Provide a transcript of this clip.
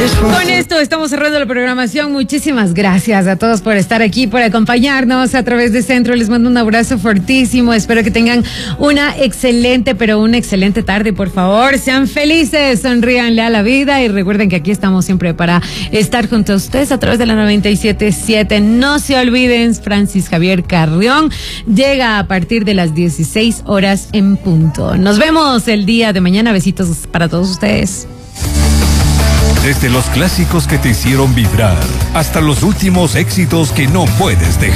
Con esto estamos cerrando la programación. Muchísimas gracias a todos por estar aquí, por acompañarnos a través de Centro. Les mando un abrazo fortísimo. Espero que tengan una excelente tarde. Por favor, sean felices, sonríanle a la vida y recuerden que aquí estamos siempre para estar junto a ustedes a través de la 97.7. No se olviden, Francis Javier Carrión llega a partir de las 16 horas en punto. Nos vemos el día de mañana. Besitos para todos ustedes. Desde los clásicos que te hicieron vibrar hasta los últimos éxitos que no puedes dejar.